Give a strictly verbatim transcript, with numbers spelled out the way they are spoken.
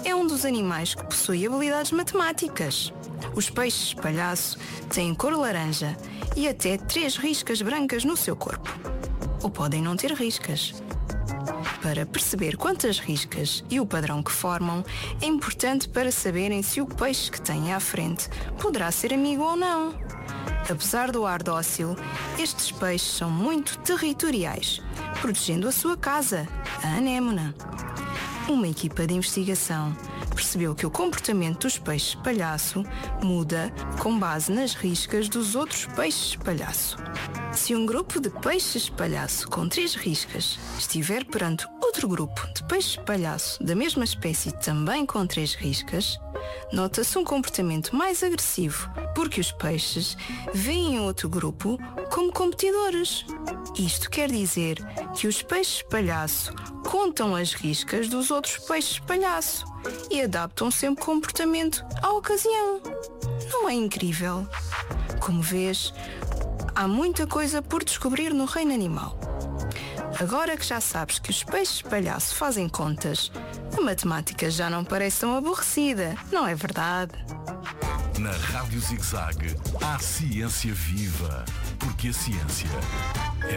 é um dos animais que possui habilidades matemáticas. Os peixes palhaço têm cor laranja e até três riscas brancas no seu corpo. Ou podem não ter riscas. Para perceber quantas riscas e o padrão que formam, é importante para saberem se o peixe que têm à frente poderá ser amigo ou não. Apesar do ar dócil, estes peixes são muito territoriais, protegendo a sua casa, a anémona. Uma equipa de investigação percebeu que o comportamento dos peixes palhaço muda com base nas riscas dos outros peixes palhaço. Se um grupo de peixes palhaço com três riscas estiver perante outro grupo de peixes palhaço da mesma espécie também com três riscas, nota-se um comportamento mais agressivo, porque os peixes veem outro grupo como competidores. Isto quer dizer que os peixes palhaço contam as riscas dos outros peixes palhaço e adaptam sempre o comportamento à ocasião. Não é incrível? Como vês, há muita coisa por descobrir no reino animal. Agora que já sabes que os peixes palhaço fazem contas, a matemática já não parece tão aborrecida, não é verdade? Na Rádio Zig-Zag há ciência viva, porque a ciência é